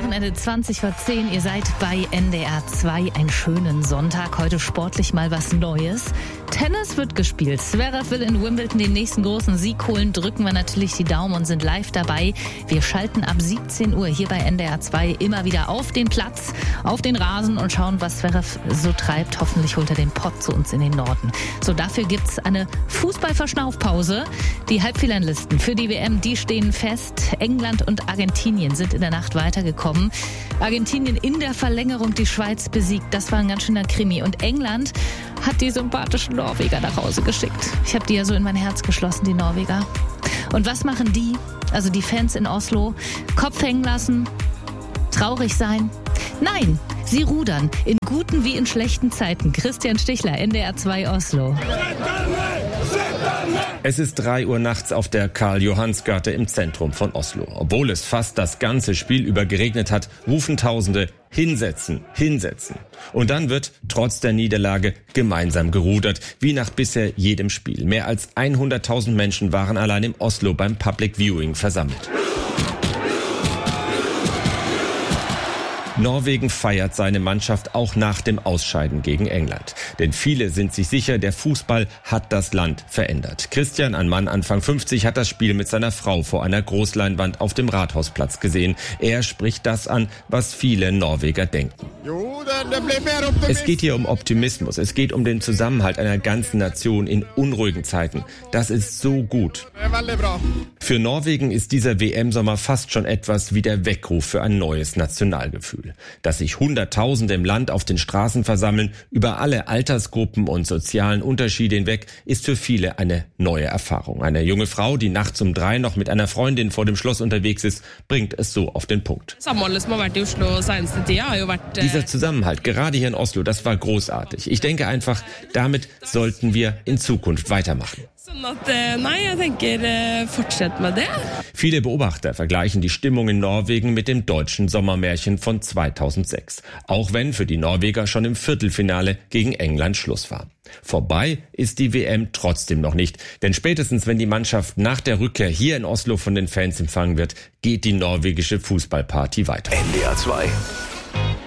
Wochenende 20:10. Ihr seid bei NDR 2. Einen schönen Sonntag. Heute sportlich mal was Neues. Tennis wird gespielt. Zverev will in Wimbledon den nächsten großen Sieg holen. Drücken wir natürlich die Daumen und sind live dabei. Wir schalten ab 17 Uhr hier bei NDR 2 immer wieder auf den Platz, auf den Rasen und schauen, was Zverev so treibt. Hoffentlich holt er den Pott zu uns in den Norden. So, dafür gibt's eine Fußballverschnaufpause. Die Halbfinalisten für die WM, die stehen fest. England und Argentinien sind in der Nacht weitergekommen. Argentinien in der Verlängerung die Schweiz besiegt. Das war ein ganz schöner Krimi. Und England hat die sympathischen Norweger nach Hause geschickt. Ich habe die ja so in mein Herz geschlossen, die Norweger. Und was machen die, also die Fans in Oslo? Kopf hängen lassen? Traurig sein? Nein, sie rudern. In guten wie in schlechten Zeiten. Christian Stichler, NDR 2 Oslo. Es ist 3 Uhr nachts auf der Karl-Johans-Gate im Zentrum von Oslo. Obwohl es fast das ganze Spiel über geregnet hat, rufen Tausende: hinsetzen, hinsetzen. Und dann wird, trotz der Niederlage, gemeinsam gerudert, wie nach bisher jedem Spiel. Mehr als 100.000 Menschen waren allein im Oslo beim Public Viewing versammelt. Norwegen feiert seine Mannschaft auch nach dem Ausscheiden gegen England. Denn viele sind sich sicher, der Fußball hat das Land verändert. Christian, ein Mann Anfang 50, hat das Spiel mit seiner Frau vor einer Großleinwand auf dem Rathausplatz gesehen. Er spricht das an, was viele Norweger denken. Es geht hier um Optimismus. Es geht um den Zusammenhalt einer ganzen Nation in unruhigen Zeiten. Das ist so gut. Für Norwegen ist dieser WM-Sommer fast schon etwas wie der Weckruf für ein neues Nationalgefühl. Dass sich Hunderttausende im Land auf den Straßen versammeln, über alle Altersgruppen und sozialen Unterschiede hinweg, ist für viele eine neue Erfahrung. Eine junge Frau, die nachts um 3 noch mit einer Freundin vor dem Schloss unterwegs ist, bringt es so auf den Punkt. Dieser Zusammenhalt, gerade hier in Oslo, das war großartig. Ich denke einfach, damit sollten wir in Zukunft weitermachen. Viele Beobachter vergleichen die Stimmung in Norwegen mit dem deutschen Sommermärchen von 2006. Auch wenn für die Norweger schon im Viertelfinale gegen England Schluss war. Vorbei ist die WM trotzdem noch nicht. Denn spätestens wenn die Mannschaft nach der Rückkehr hier in Oslo von den Fans empfangen wird, geht die norwegische Fußballparty weiter. NDR 2